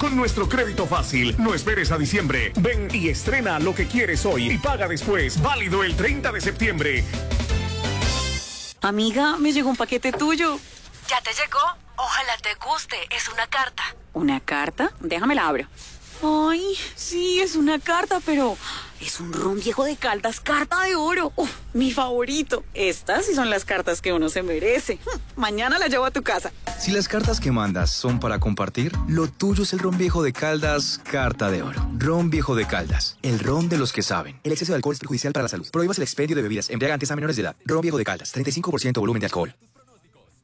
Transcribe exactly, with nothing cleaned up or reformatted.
con nuestro crédito fácil. No esperes a diciembre. Ven y estrena lo que quieres hoy y paga después. Válido el treinta de septiembre. Amiga, me llegó un paquete tuyo. ¿Ya te llegó? Ojalá te guste. Es una carta. ¿Una carta? Déjame la abro. Ay, sí, es una carta, pero es un ron viejo de Caldas, carta de oro. Uf, mi favorito. Estas sí son las cartas que uno se merece. Hm, mañana la llevo a tu casa. Si las cartas que mandas son para compartir, lo tuyo es el ron viejo de Caldas, carta de oro. Ron viejo de Caldas, el ron de los que saben. El exceso de alcohol es perjudicial para la salud. Prohíbas el expendio de bebidas embriagantes a menores de edad. Ron viejo de Caldas, treinta y cinco por ciento volumen de alcohol.